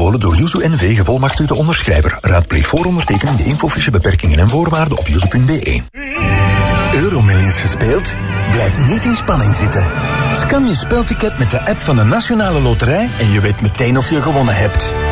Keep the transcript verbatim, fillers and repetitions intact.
aangeboden door Yuzu N V, gevolmachtigde onderschrijver. Raadpleeg voor ondertekening de infofiche, beperkingen en voorwaarden op yuzu punt be. Euromillions gespeeld? Blijf niet in spanning zitten. Scan je spelticket met de app van de Nationale Loterij en je weet meteen of je gewonnen hebt.